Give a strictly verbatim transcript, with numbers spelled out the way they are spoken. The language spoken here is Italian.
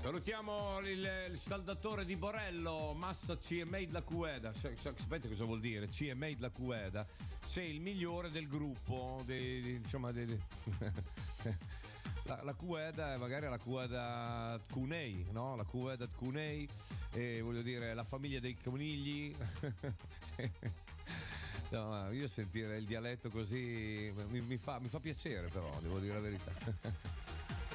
Salutiamo il, il saldatore di Borello, Massa C M A la Cueda. Sapete cosa vuol dire? C M A la Cueda. Sei il migliore del gruppo, dei, di, insomma, dei, la, la Cueda è magari la Cueda Cunei, no? La Cueda Cunei, e voglio dire la famiglia dei conigli. No, io sentire il dialetto così mi, mi, fa, mi fa piacere, però devo dire la verità.